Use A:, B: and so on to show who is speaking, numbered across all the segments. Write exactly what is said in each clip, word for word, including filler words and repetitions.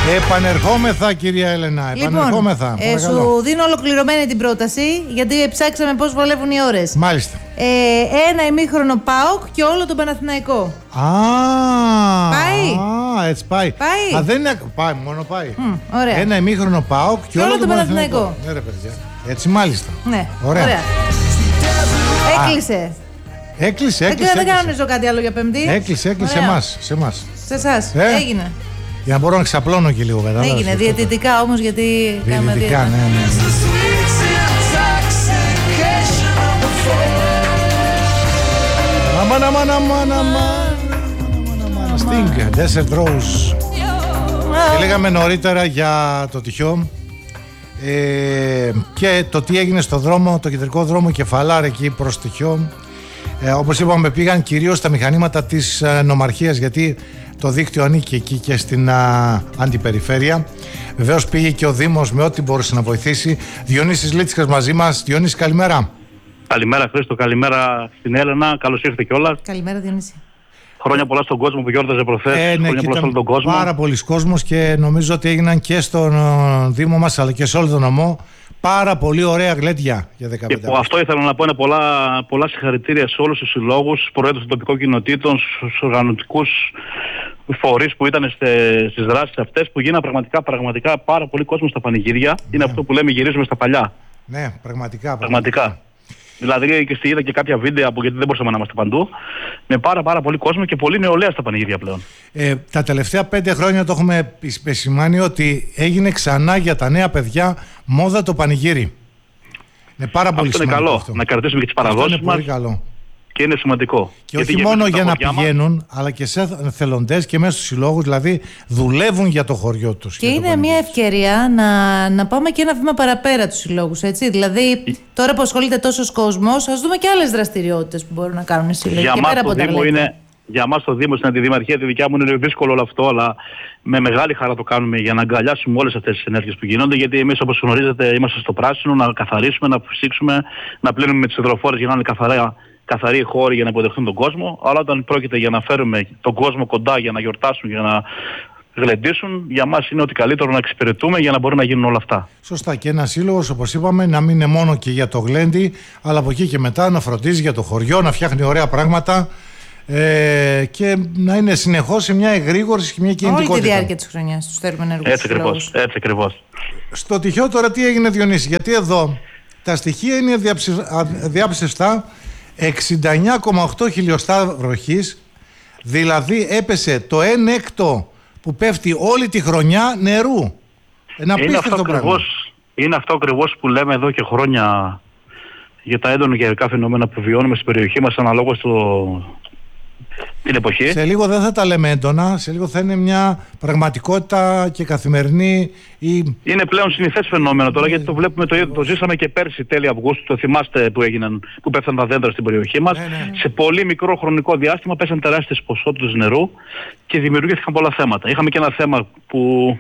A: Επανερχόμεθα, κυρία Έλενα. Επανερχόμεθα.
B: Λοιπόν, ε, σου δίνω ολοκληρωμένη την πρόταση, γιατί ψάξαμε πώς βολεύουν οι ώρες.
A: Μάλιστα.
B: Ε, ένα ημίχρονο ΠΑΟΚ και όλο τον Παναθηναϊκό.
A: Α,
B: πάει.
A: Α, έτσι πάει.
B: Πάει.
A: Α, δεν είναι. Πάει, μόνο πάει.
B: Mm, ωραία.
A: Ένα ημίχρονο ΠΑΟΚ και, και όλο, όλο τον Παναθηναϊκό. Παναθηναϊκό. Ναι, ρε παιδιά. Έτσι, μάλιστα.
B: Ναι,
A: ωραία. ωραία.
B: Έκλεισε.
A: Έκλεισε, έκλεισε.
B: Δεν κανονίζω κάτι άλλο για Πέμπτη.
A: Έκλεισε, έκλεισε εμάς, σε εμάς.
B: Σε εσάς. Ε? Έγινε.
A: Για να μπορώ να ξαπλώνω και λίγο μετά.
B: Έγινε. Διαιτητικά όμως, γιατί κάνουμε
A: διαιτητικά, ναι, ναι. Αμάν, αμάν, αμάν, αμάν. Sting, Desert Rose. Και λέγαμε νωρίτερα για το τυχιό ε, και το τι έγινε στο δρόμο, το κεντρικό δρόμο Κεφαλάρ εκεί προς τυχιό. Ε, όπως είπαμε, πήγαν κυρίως τα μηχανήματα της ε, νομαρχίας, γιατί το δίκτυο ανήκει εκεί και στην α, αντιπεριφέρεια. Βεβαίως πήγε και ο Δήμος με ό,τι μπορούσε να βοηθήσει. Διονύσης Λίτσικας μαζί μας. Διονύση, καλημέρα.
C: Καλημέρα Χρήστο, καλημέρα στην Έλενα. Καλώς ήρθε κιόλας.
B: Καλημέρα Διονύση.
C: Χρόνια πολλά στον κόσμο που γιόρταζε προχθές. Ε, ναι, χρόνια πολλά σε όλο τον κόσμο.
A: Πάρα πολλοί κόσμος και νομίζω ότι έγιναν και στον Δήμο μας αλλά και σε όλο τον νομό πάρα πολύ ωραία γλέντια για δεκαπέντε.
C: Και αυτό ήθελα να πω, είναι πολλά, πολλά συγχαρητήρια σε όλους τους συλλόγους, προέδρους των τοπικών κοινοτήτων, στους οργανωτικούς φορείς που ήταν στις δράσεις αυτές, που γίνανε πραγματικά, πραγματικά πάρα πολύ κόσμο στα πανηγύρια. Ναι. Είναι αυτό που λέμε, γυρίζουμε στα παλιά.
A: Ναι, πραγματικά.
C: Πραγματικά. πραγματικά. Δηλαδή και στη είδα και κάποια βίντεο, από γιατί δεν μπορούσαμε να είμαστε παντού, με πάρα πάρα πολύ κόσμο και πολύ νεολαία στα πανηγύρια πλέον.
A: Ε, τα τελευταία πέντε χρόνια το έχουμε επισημάνει ότι έγινε ξανά για τα νέα παιδιά μόδα το πανηγύρι. Είναι πάρα πολύ
C: αυτό
A: σημαντικό.
C: Είναι καλό.
A: Αυτό.
C: Να κρατήσουμε και τις παραδόσεις
A: αυτό είναι
C: μας.
A: πολύ καλό.
C: Και είναι σημαντικό.
A: Και όχι μόνο για να πηγαίνουν, μας, αλλά και σε θελοντές και μέσα στους συλλόγους, δηλαδή δουλεύουν για το χωριό τους.
B: Και είναι μια ευκαιρία να, να πάμε και ένα βήμα παραπέρα τους συλλόγους, έτσι. Δηλαδή, τώρα που ασχολείται τόσος κόσμος, ας δούμε και άλλες δραστηριότητες που μπορούν να κάνουν οι σύλλογοι.
C: Για μας το Δήμο είναι. Για μας το Δήμο, στην Αντιδημαρχία, τη δικιά μου είναι δύσκολο όλο αυτό, αλλά με μεγάλη χαρά το κάνουμε για να αγκαλιάσουμε όλες αυτές τις ενέργειες που γίνονται. Γιατί εμείς, όπως γνωρίζετε, είμαστε στο πράσινο, να καθαρίσουμε, να φυσήξουμε, να πλύνουμε με τις υδροφόρες για να είναι καθαρά. Καθαροί χώροι για να υποδεχθούν τον κόσμο, αλλά όταν πρόκειται για να φέρουμε τον κόσμο κοντά για να γιορτάσουν, για να γλεντήσουν, για μας είναι ότι καλύτερο να εξυπηρετούμε για να μπορεί να γίνουν όλα αυτά.
A: Σωστά. Και ένας σύλλογος, όπως είπαμε, να μην είναι μόνο και για το γλέντι, αλλά από εκεί και μετά να φροντίζει για το χωριό, να φτιάχνει ωραία πράγματα ε, και να είναι συνεχώς σε μια εγρήγορση και μια κινητικότητα.
B: Όλη τη διάρκεια της χρονιάς τους θέλουμε ενεργούς.
C: Έτσι ακριβώς. Έτσι ακριβώς.
A: Στο τυχαίο τώρα τι έγινε, Διονύση, γιατί εδώ τα στοιχεία είναι διάψευστα. εξήντα εννιά κόμμα οκτώ χιλιοστά βροχής, δηλαδή έπεσε το ένα έκτο που πέφτει όλη τη χρονιά νερού. Ένα
C: είναι, αυτό ακριβώς, είναι αυτό ακριβώς που λέμε εδώ και χρόνια για τα έντονα καιρικά φαινόμενα που βιώνουμε στην περιοχή μας αναλόγως στο... την εποχή.
A: Σε λίγο δεν θα τα λέμε έντονα, σε λίγο θα είναι μια πραγματικότητα και καθημερινή. Ή...
C: Είναι πλέον συνηθές φαινόμενο τώρα, γιατί το βλέπουμε, το, το ζήσαμε και πέρσι τέλη Αυγούστου, το θυμάστε που, έγιναν, που πέφταν τα δέντρα στην περιοχή μας.
A: Ναι, ναι.
C: Σε πολύ μικρό χρονικό διάστημα πέσαν τεράστιες ποσότητες νερού και δημιουργήθηκαν πολλά θέματα. Είχαμε και ένα θέμα που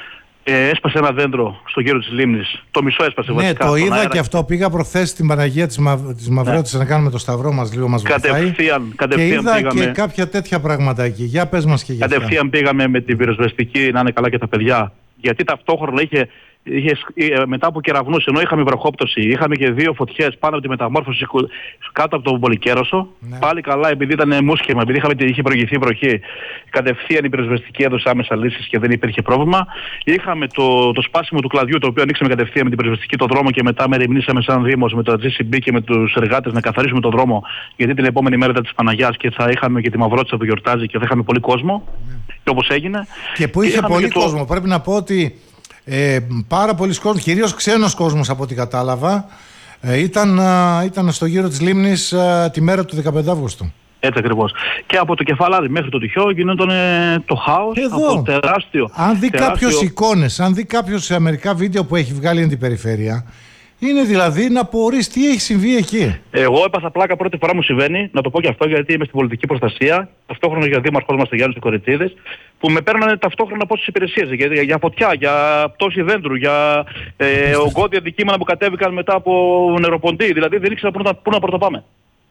C: ε, έσπασε ένα δέντρο στο γύρο της λίμνης. Το μισό έσπασε
A: ναι,
C: βασικά.
A: Ναι, το είδα
C: αέρα.
A: Και αυτό. Πήγα προχθές στην Παναγία της, Μα... της Μαυρότητας ναι. να κάνουμε το σταυρό μας, λίγο μας βοηθάει.
C: Κατευθείαν, κατευθείαν
A: και είδα
C: πήγαμε...
A: και κάποια τέτοια πράγματα εκεί. Για πες μας και για αυτά.
C: Κατευθείαν πήγαμε με την πυροσβεστική, να είναι καλά και τα παιδιά. Γιατί ταυτόχρονα είχε, είχε μετά από κεραυνούς, ενώ είχαμε βροχόπτωση, είχαμε και δύο φωτιές πάνω από τη μεταμόρφωση κάτω από τον Πολυκέρωσο. Ναι. Πάλι καλά, επειδή ήταν μουσχεμα, επειδή είχαμε, είχε προηγηθεί βροχή, κατευθείαν η πυροσβεστική έδωσε άμεσα λύσεις και δεν υπήρχε πρόβλημα. Είχαμε το, το σπάσιμο του κλαδιού, το οποίο ανοίξαμε κατευθείαν με την πυροσβεστική το δρόμο και μετά μεριμνήσαμε σαν Δήμος με το τζι σι μπι και με τους εργάτες να καθαρίσουμε το δρόμο. Γιατί την επόμενη μέρα ήταν της Παναγιάς και θα είχαμε και τη Μαυρότισσα που γιορτάζει και θα είχαμε πολύ κόσμο. Ναι. Και όπως έγινε.
A: Και που είχε πολύ το... κόσμο. Πρέπει να πω ότι ε, πάρα πολλοί κόσμος, κυρίως ξένος κόσμος από ό,τι κατάλαβα, ε, ήταν, ε, ήταν στο γύρο της λίμνης ε, τη μέρα του δεκαπέντε Αυγούστου.
C: Έτσι ακριβώς. Και από το Κεφαλάρι μέχρι το τυχαίο γινόταν ε, το χάος.
A: Εδώ,
C: από τεράστιο.
A: Αν δει
C: τεράστιο...
A: κάποιος εικόνες, αν δει κάποιος σε μερικά βίντεο που έχει βγάλει την περιφέρεια, είναι δηλαδή να απορείς τι έχει συμβεί εκεί.
C: Εγώ έπαθα πλάκα πρώτη φορά μου συμβαίνει, να το πω και αυτό γιατί είμαι στην πολιτική προστασία. Ταυτόχρονα για δήμαρχος μας, Γιάννης Κοριτσίδης, που με παίρνανε ταυτόχρονα από τις υπηρεσίες. Για, για φωτιά, για πτώση δέντρου, για ε, ογκώδη αντικείμενα που κατέβηκαν μετά από νεροποντή. Δηλαδή δεν ήξερα πού να, πού να πρωτοπάμε.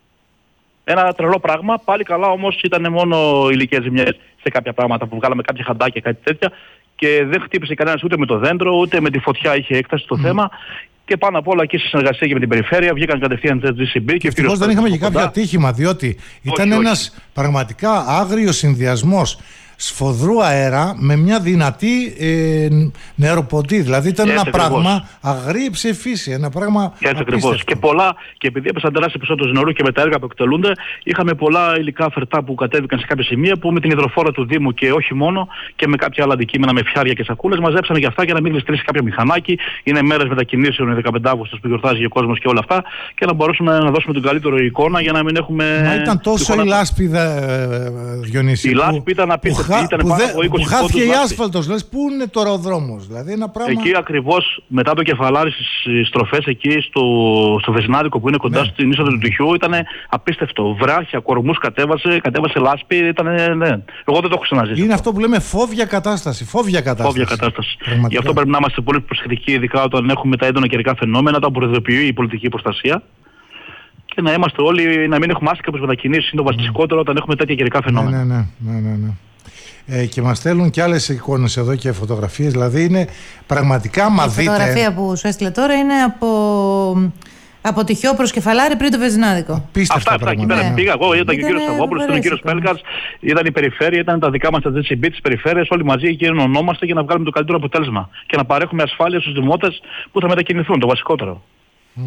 C: Ένα τρελό πράγμα. Πάλι καλά όμως ήταν μόνο ηλικές ζημιές σε κάποια πράγματα που βγάλαμε κάποια χαντάκια, κάτι τέτοια. και δεν χτύπησε κανένας ούτε με το δέντρο, ούτε με τη φωτιά είχε έκταση το mm. θέμα. Και πάνω απ' όλα και σε συνεργασία και με την περιφέρεια βγήκαν κατευθείαν τα τζι σι μπι. Και
A: ευτυχώς δεν είχαμε και κάποιο ατύχημα, διότι ήταν όχι, ένας όχι. πραγματικά άγριος συνδυασμός σφοδρού αέρα με μια δυνατή ε, νεροποντή. Δηλαδή ήταν έτσι ένα ακριβώς. πράγμα αγρίεψε φύση. Ένα πράγμα
C: έτσι ακριβώς. Και πολλά, και επειδή έπεσαν τεράστια ποσότητα νερού και με τα έργα που εκτελούνται, είχαμε πολλά υλικά φερτά που κατέβηκαν σε κάποια σημεία που με την υδροφόρα του Δήμου και όχι μόνο και με κάποια άλλα αντικείμενα με φιάρια και σακούλες μαζέψαμε για αυτά για να μην γλιστρήσει κάποιο μηχανάκι. Είναι μέρες μετακινήσεων, δεκαπέντε Αυγούστου που γιορτάζει ο κόσμος και όλα αυτά και να μπορέσουμε να δώσουμε την καλύτερη εικόνα για να μην έχουμε.
A: Μα ήταν τόσο η λάσπη, Διονύση.
C: Η λάσπη ήταν απίστευτη. Ήταν
A: που, δε, που χάθηκε η άσφαλτος, λες, πού είναι τώρα ο δρόμος, δηλαδή ένα πράγμα.
C: Εκεί ακριβώς μετά το κεφαλάρι στις στροφές εκεί στο, στο Βεζινάδικο που είναι κοντά ναι. στην είσοδο του Τυχιού ήταν απίστευτο. Βράχια, κορμούς κατέβασε, κατέβασε λάσπη, ήταν ναι. Εγώ δεν το έχω ξαναζήσει.
A: Είναι αυτό που λέμε φόβια κατάσταση. Φόβια κατάσταση.
C: Φόβια κατάσταση. Γι' αυτό πρέπει να είμαστε πολύ προσεκτικοί, ειδικά όταν έχουμε τα έντονα καιρικά φαινόμενα, τα προειδοποιεί η πολιτική προστασία. Και να είμαστε όλοι, να μην έχουμε άσχημες μετακινήσεις, είναι το βασικότερο όταν έχουμε τέτοια καιρικά φαινόμενα.
A: Ναι, ναι, ναι, ναι, ναι. Ε, και μας στέλνουν και άλλες εικόνες εδώ και φωτογραφίες, δηλαδή είναι πραγματικά μα δείτε. Η
B: φωτογραφία που σου έστειλε τώρα είναι από, από Τυχιό προς Κεφαλάρι πριν το Βεζινάδικο.
C: Αυτά, αυτά εκεί πέρα ναι. πήγα εγώ, ήταν και ο κύριος Σαββόπουλος, ήταν ο κύριος Πέλκας, ήταν η περιφέρεια, ήταν τα δικά μας τα τζι σι μπι της περιφέρειας, όλοι μαζί εκεί ενωνόμαστε για να βγάλουμε το καλύτερο αποτέλεσμα και να παρέχουμε ασφάλεια στους δημότες που θα μετακινηθούν, το βασικότερο.
A: Mm.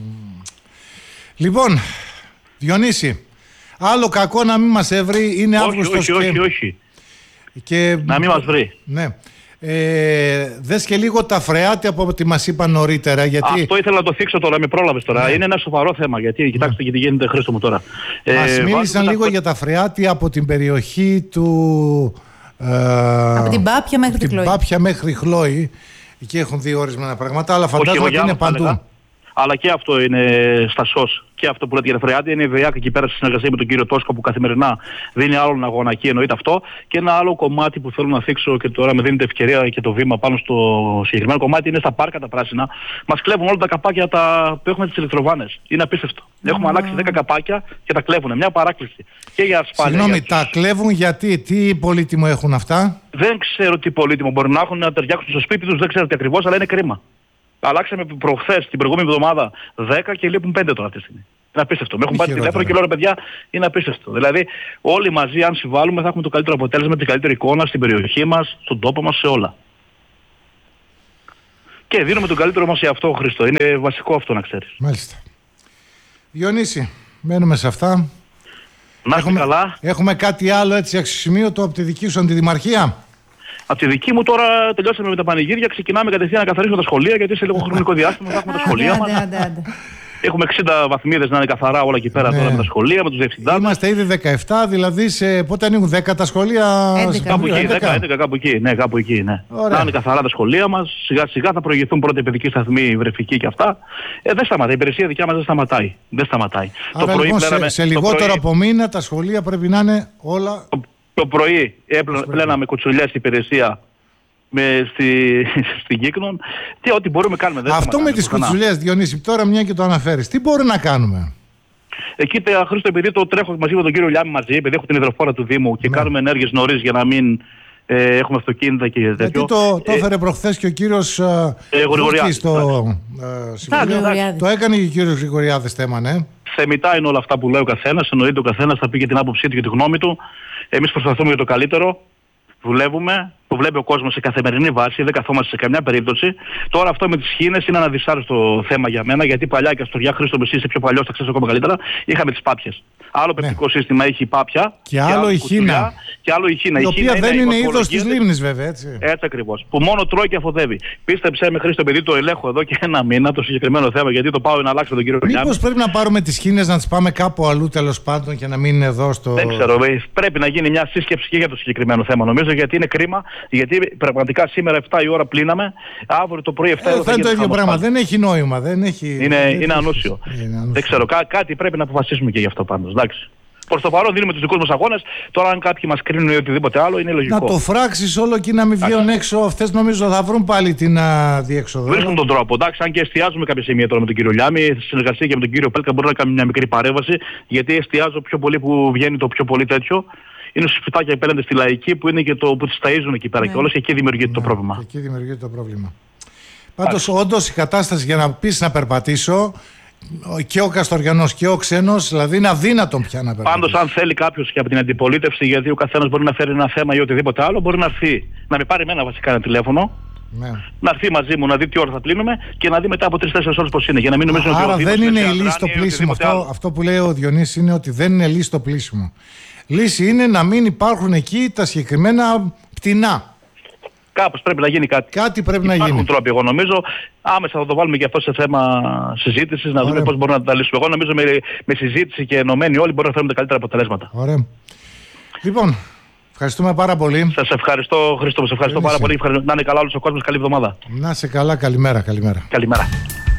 A: Λοιπόν, Διονύση, άλλο κακό να μην μας έβρει, είναι Αύγουστος.
C: Όχι, όχι, όχι, όχι.
A: Και...
C: να μην μας βρει.
A: Ναι. Ε, δες και λίγο τα φρεάτια από ό,τι μας είπαν νωρίτερα. Γιατί...
C: Αυτό ήθελα να το θίξω τώρα, με πρόλαβες τώρα. Ναι. Είναι ένα σοβαρό θέμα. Γιατί ναι. κοιτάξτε γιατί γίνεται, Χρήστο μου τώρα.
A: Μας ε, μίλησαν λίγο τα... για τα φρεάτια από την περιοχή του.
B: Ε, από την Πάπια μέχρι τη Χλόη.
A: Την Πάπια μέχρι Χλόη. Εκεί έχουν δει ορισμένα πράγματα, αλλά φαντάζομαι ότι είναι παντού. Έλεγα.
C: Αλλά και αυτό είναι στα ΣΟΣ. Και αυτό που λέτε για τα φρεάτια είναι η ΔΕΙΑΚ εκεί πέρα στη συνεργασία με τον κύριο Τόσκο που καθημερινά δίνει άλλον αγώνα εκεί, εννοείται αυτό. Και ένα άλλο κομμάτι που θέλω να θίξω και τώρα με δίνετε ευκαιρία και το βήμα πάνω στο συγκεκριμένο κομμάτι είναι στα πάρκα τα πράσινα. Μας κλέβουν όλα τα καπάκια τα... που έχουμε τις ηλεκτροβάνες. Είναι απίστευτο. Mm. Έχουμε αλλάξει δέκα καπάκια και τα κλέβουν. Μια παράκληση. Και για ασφάλεια.
A: Συγγνώμη,
C: για
A: τα κλέβουν γιατί, τι πολύτιμο έχουν αυτά.
C: Δεν ξέρω τι πολύτιμο μπορεί να έχουν να ταιριάξουν στο σπίτι τους, δεν ξέρω τι ακριβώς, αλλά είναι κρίμα. Αλλάξαμε προχθές την προηγούμενη εβδομάδα δέκα και λείπουν πέντε τώρα αυτή τη στιγμή. Είναι απίστευτο. Με έχουν πάρει τηλέφωνο και λέω ρε παιδιά, είναι απίστευτο. Δηλαδή, όλοι μαζί, αν συμβάλλουμε, θα έχουμε το καλύτερο αποτέλεσμα, την καλύτερη εικόνα στην περιοχή μας, στον τόπο μας, σε όλα. Και δίνουμε τον καλύτερο μας σε αυτό, Χρήστο. Είναι βασικό αυτό να ξέρεις.
A: Μάλιστα. Διονύση, μένουμε σε αυτά.
C: Να
A: έχουμε,
C: καλά.
A: Έχουμε κάτι άλλο έτσι αξιοσημείωτο από τη δική σου αντιδημαρχία.
C: Από τη δική μου τώρα τελειώσαμε με τα πανηγύρια, ξεκινάμε κατευθείαν να καθαρίσουμε τα σχολεία γιατί σε λίγο χρονικό διάστημα θα έχουμε τα σχολεία μας. Έχουμε εξήντα βαθμίδες να είναι καθαρά όλα εκεί πέρα ναι. τώρα με τα σχολεία, με τους διευθυντάδες.
A: Είμαστε ήδη δεκαεπτά, δηλαδή σε πότε ανοίγουν δέκα τα σχολεία.
B: έντεκα.
C: Κάπου εκεί, δέκα, έντεκα, κάπου εκεί. Ναι, κάπου εκεί, ναι. Να είναι καθαρά τα σχολεία μας, σιγά σιγά θα προηγηθούν πρώτα οι παιδικοί σταθμοί, βρεφικοί και αυτά. Ε, δεν σταματάει, η υπηρεσία δικιά μας δεν σταματάει. Δεν σταματάει.
A: Άρα, το πρωί λοιπόν, πλέναμε, σε, σε λιγότερο πρωί... από μήνα τα σχολεία πρέπει να είναι όλα.
C: Το, το πρωί πλέναμε κουτσουλιές στην υπηρεσία. Με στη, στην Κύκνον και ό,τι μπορούμε κάνουμε. Δεν
A: αυτό με τις κουτσουλιές, Διονύση, τώρα μια και το αναφέρεις, τι μπορούμε να κάνουμε.
C: Εκεί, Χρήστο, επειδή το τρέχω μαζί με τον κύριο Λιάμι μαζί, επειδή έχω την υδροφόρα του Δήμου και ναι. κάνουμε ενέργειες νωρίς για να μην ε, έχουμε αυτοκίνητα και τέτοιο.
A: Γιατί το, το έφερε ε, προχθές και ο κύριος ε, Γρηγοριάδης στο ε, Συμβουλίο. Το έκανε και ο κύριος Γρηγοριάδης θέμα, ναι.
C: Θεμητά είναι όλα αυτά που λέει ο καθένας, εννοείται ο καθένας θα πει και την άποψή του και τη γνώμη του. Εμείς προσπαθούμε για το καλύτερο. Δουλεύουμε, το βλέπει ο κόσμος σε καθημερινή βάση, δεν καθόμαστε σε καμιά περίπτωση. Τώρα αυτό με τις χήνες είναι ένα δυσάρεστο θέμα για μένα, γιατί παλιά και Αστοριά, Χρήστο, εσύ είσαι πιο παλιός, θα ξέρεις ακόμα καλύτερα, είχαμε τις πάπιες. Άλλο ναι. πεπτικό σύστημα έχει η πάπια
A: και, και άλλο η χήνα.
C: Και άλλο η χήνα.
A: Η,
C: η
A: οποία
C: χήνα
A: δεν είναι, είναι είδος της λίμνης, βέβαια, έτσι.
C: Έτσι ακριβώς. Που μόνο τρώει και αφοδεύει. Πίστεψέ με, Χρήστο, επειδή το ελέγχω εδώ και ένα μήνα το συγκεκριμένο θέμα, γιατί το πάω να αλλάξω τον κύριο Λιάμι.
A: Μήπως πρέπει να πάρουμε τις χήνες να τις πάμε κάπου αλλού τέλος πάντων και να μην είναι εδώ στο.
C: Δεν ξέρω, πρέπει να γίνει μια σύσκεψη και για το συγκεκριμένο θέμα, νομίζω, γιατί είναι κρίμα, γιατί πραγματικά σήμερα επτά η ώρα πλύναμε, αύριο το πρωί επτά η ώρα.
A: Ε, θα είναι το ίδιο πράγμα, δεν έχει νόημα. Δεν έχει...
C: Είναι, δεν είναι ανούσιο. Δεν ξέρω, κά, κάτι πρέπει να αποφασίσουμε και γι' αυτό πάντως. Εντάξει. Προς το παρόν δίνουμε τους δικούς μας αγώνες. Τώρα, αν κάποιοι μας κρίνουν ή οτιδήποτε άλλο, είναι λογικό.
A: Να το φράξεις όλο και να μην βγαίνουν έξω. Αυτές νομίζω θα βρουν πάλι την διέξοδο.
C: Βρίσκουν τον τρόπο. Εντάξει, αν και εστιάζουμε κάποια σημεία τώρα με τον κύριο Λιάμι, στη συνεργασία και με τον κύριο Πέλκα, μπορούμε να κάνουμε μια μικρή παρέμβαση. Γιατί εστιάζω πιο πολύ που βγαίνει το πιο πολύ τέτοιο. είναι στο σπιτάκι απέναντι στη Λαϊκή που είναι και το που τις ταΐζουν εκεί πέρα. Ναι. Και όλες και εκεί δημιουργείται ναι, το πρόβλημα.
A: Εκεί δημιουργείται το πρόβλημα. Πάντως, όντως η κατάσταση για να πεις να περπατήσω. Και ο Καστοριανός και ο ξένος, δηλαδή είναι αδύνατον πια να περπατήσει.
C: Πάντως, αν θέλει κάποιος και από την αντιπολίτευση, γιατί ο καθένας μπορεί να φέρει ένα θέμα ή οτιδήποτε άλλο, μπορεί να έρθει να με πάρει εμένα βασικά ένα τηλέφωνο. Ναι. Να έρθει μαζί μου να δει τι ώρα θα πλύνουμε και να δει μετά από τρεις τέσσερις ώρες πώς είναι. Για να μην νομίζουν
A: Άρα
C: ότι
A: δεν είναι η λύση το πλήσιμο. Αυτό, αυτό που λέει ο Διονύσης είναι ότι δεν είναι λύση το πλήσιμο. Λύση είναι να μην υπάρχουν εκεί τα συγκεκριμένα πτηνά.
C: Κάπως πρέπει να γίνει κάτι.
A: Κάτι πρέπει
C: Υπάρχουν
A: να γίνει.
C: Τρόποι, εγώ νομίζω. Άμεσα θα το βάλουμε και αυτό σε θέμα συζήτησης, να Ωραία. δούμε πώς μπορούμε να τα λύσουμε. Εγώ νομίζω με, με συζήτηση και ενωμένοι όλοι μπορούμε να φέρουμε τα καλύτερα αποτελέσματα.
A: Ωραία. Λοιπόν, ευχαριστούμε πάρα πολύ.
C: Σας ευχαριστώ, Χρήστο, σας ευχαριστώ πάρα πολύ. Να είναι καλά όλος ο κόσμος. Καλή εβδομάδα.
A: Να είσαι καλά, καλημέρα. Καλημέρα.
C: Καλημέρα.